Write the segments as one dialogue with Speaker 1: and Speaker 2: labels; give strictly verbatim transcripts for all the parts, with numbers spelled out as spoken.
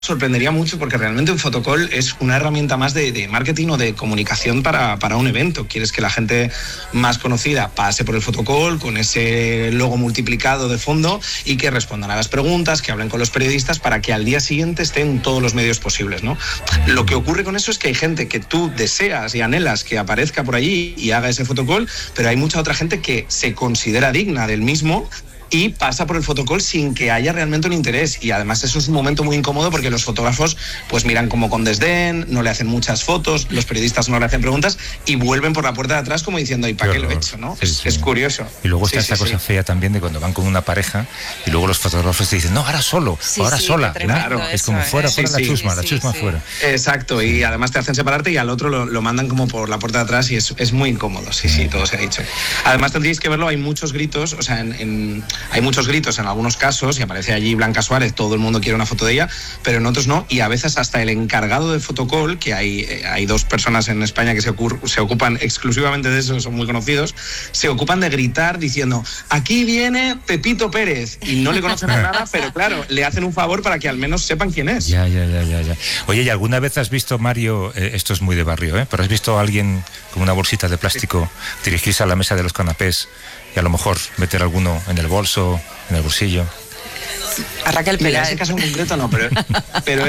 Speaker 1: sorprendería mucho porque realmente un fotocall es una herramienta más de, de marketing o de comunicación para, para un evento. Quieres que la gente más conocida pase por el fotocall con ese logo multiplicado de fondo y que respondan a las preguntas, que hablen con los periodistas para que al día siguiente estén en todos los medios posibles, ¿no? Lo que ocurre con eso es que hay gente que tú deseas y anhelas que aparezca por allí y haga ese fotocall, pero hay mucha otra gente que se considera digna del mismo y pasa por el fotocall sin que haya realmente un interés. Y además eso es un momento muy incómodo porque los fotógrafos pues miran como con desdén, no le hacen muchas fotos, los periodistas no le hacen preguntas y vuelven por la puerta de atrás como diciendo, ¿y para qué, qué lo he hecho? ¿no?
Speaker 2: Sí,
Speaker 1: es,
Speaker 2: sí.
Speaker 1: es curioso.
Speaker 2: Y luego está
Speaker 1: sí,
Speaker 2: esta
Speaker 1: sí,
Speaker 2: cosa
Speaker 1: sí.
Speaker 2: fea también de cuando van con una pareja y luego los fotógrafos te dicen, no, ahora solo,
Speaker 3: Sí,
Speaker 2: o ahora
Speaker 3: sí,
Speaker 2: sola.
Speaker 1: Claro.
Speaker 2: Es como fuera,
Speaker 1: Sí,
Speaker 2: fuera
Speaker 1: sí,
Speaker 2: la chusma,
Speaker 3: sí,
Speaker 2: la chusma
Speaker 3: sí.
Speaker 2: fuera.
Speaker 1: Exacto, y además te hacen separarte y al otro lo, lo mandan como por la puerta de atrás y es, es muy incómodo, sí, sí, todo se ha dicho. Además tendríais que verlo, hay muchos gritos, o sea, en, en, hay muchos gritos en algunos casos y aparece allí Blanca Suárez, todo el mundo quiere una foto de ella, pero en otros no, y a veces hasta el encargado de fotocall, que hay, hay dos personas en España que se, ocur, se ocupan exclusivamente de eso, son muy conocidos, se ocupan de gritar diciendo, aquí viene Pepito Pérez, y no le conocen a nada, pero claro, le hacen un favor para que al menos sepan quién es.
Speaker 2: Ya, ya, ya, ya, ya. Oye, ¿y alguna vez has visto, Mario, eh, esto es muy de barrio, ¿eh? Pero has visto a alguien con una bolsita de plástico dirigirse a la mesa de los canapés y a lo mejor meter alguno en el bolso, en el bolsillo?
Speaker 3: A Raquel
Speaker 1: Mira,
Speaker 3: Peláez.
Speaker 1: en ese caso en concreto no, pero pero,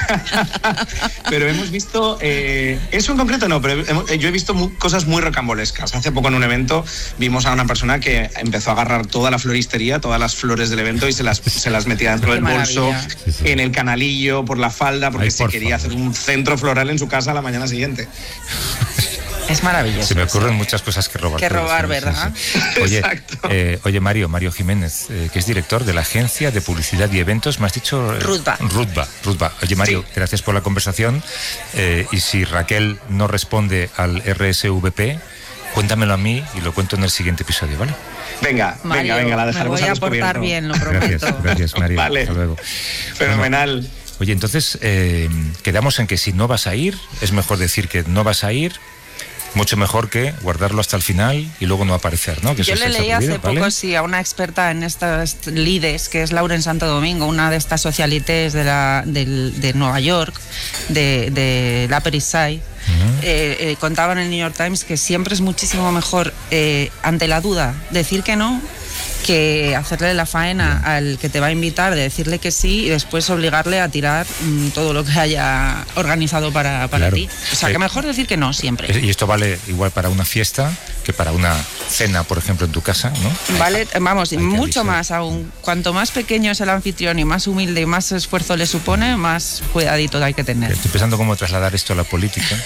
Speaker 1: pero hemos visto eh, eso en concreto no, pero hemos, yo he visto muy, cosas muy rocambolescas. Hace poco en un evento vimos a una persona que empezó a agarrar toda la floristería, todas las flores del evento y se las, se las metía dentro
Speaker 3: Qué
Speaker 1: del bolso,
Speaker 3: maravilla.
Speaker 1: en el canalillo, por la falda, porque
Speaker 2: Ay,
Speaker 1: se
Speaker 2: por
Speaker 1: quería
Speaker 2: favor.
Speaker 1: hacer un centro floral en su casa a la mañana siguiente.
Speaker 3: Es maravilloso.
Speaker 2: Se me ocurren
Speaker 3: eso.
Speaker 2: muchas cosas que robar.
Speaker 3: Que
Speaker 2: pero
Speaker 3: robar,
Speaker 2: sí,
Speaker 3: ¿verdad?
Speaker 2: sí, sí. Oye,
Speaker 1: Exacto.
Speaker 2: eh, oye, Mario, Mario Jiménez, eh, que es director de la Agencia de Publicidad y Eventos, me has dicho... Eh,
Speaker 3: Rutba.
Speaker 2: Rutba, Rutba. Oye, Mario,
Speaker 1: Sí.
Speaker 2: gracias por la conversación. Eh, y si Raquel no responde al R S V P, cuéntamelo a mí y lo cuento en el siguiente episodio, ¿vale?
Speaker 1: Venga,
Speaker 3: Mario,
Speaker 1: venga, venga, la
Speaker 3: me
Speaker 1: dejaremos
Speaker 3: voy
Speaker 1: al
Speaker 3: a portar
Speaker 1: descubierto.
Speaker 3: bien, lo prometo.
Speaker 2: Gracias, gracias, Mario.
Speaker 1: Vale.
Speaker 2: Hasta luego.
Speaker 1: Fenomenal.
Speaker 2: Bueno, oye, entonces, eh, quedamos en que si no vas a ir, es mejor decir que no vas a ir, mucho mejor que guardarlo hasta el final y luego no aparecer, ¿no? Que
Speaker 3: Yo
Speaker 2: eso
Speaker 3: le
Speaker 2: es
Speaker 3: leí hace
Speaker 2: aburrido, ¿vale?
Speaker 3: poco, sí, a una experta en estas lides, que es Lauren Santo Domingo, una de estas socialites de, la, del, de Nueva York, de, de la Upper East Side. Uh-huh. eh, eh, contaba en el New York Times que siempre es muchísimo mejor, eh, ante la duda, decir que no, que hacerle la faena yeah. al que te va a invitar, de decirle que sí y después obligarle a tirar mmm, todo lo que haya organizado para, para
Speaker 2: claro.
Speaker 3: ti. O sea,
Speaker 2: eh,
Speaker 3: que mejor decir que no siempre.
Speaker 2: Y esto vale igual para una fiesta que para una cena, por ejemplo, en tu casa, ¿no?
Speaker 3: Vale, vamos,
Speaker 2: hay
Speaker 3: mucho más aún. Cuanto más pequeño es el anfitrión y más humilde y más esfuerzo le supone, más cuidadito hay que tener.
Speaker 2: Estoy pensando cómo trasladar esto a la política.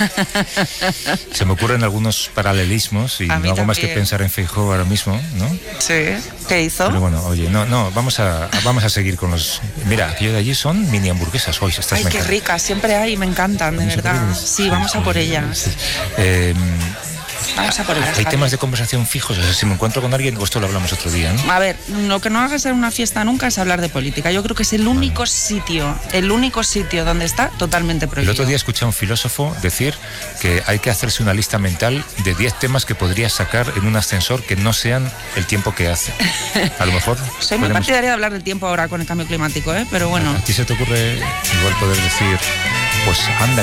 Speaker 2: Se me ocurren algunos paralelismos y no hago
Speaker 3: también.
Speaker 2: más que pensar en Feijóo ahora mismo, ¿no?
Speaker 3: Sí. ¿Qué hizo?
Speaker 2: Pero bueno, oye, no, no, vamos a, vamos a seguir con los... Mira, aquello de allí son mini hamburguesas hoy. Estas
Speaker 3: Ay, qué ricas, siempre hay, me encantan, de verdad. Sí, vamos a por ellas.
Speaker 2: Sí. Eh,
Speaker 3: Vamos a por ellas.
Speaker 2: ¿Hay temas de conversación fijos? O sea, si me encuentro con alguien, o esto lo hablamos otro día, ¿no?
Speaker 3: A ver, lo que no hagas en una fiesta nunca es hablar de política. Yo creo que es el único vale. sitio, el único sitio donde está totalmente prohibido.
Speaker 2: El otro día escuché a un filósofo decir que hay que hacerse una lista mental de diez temas que podrías sacar en un ascensor que no sean el tiempo que hace. A lo mejor...
Speaker 3: Soy muy podemos... partidaria de hablar del tiempo ahora con el cambio climático, ¿eh? Pero bueno...
Speaker 2: ¿A ti se te ocurre igual poder decir, pues anda,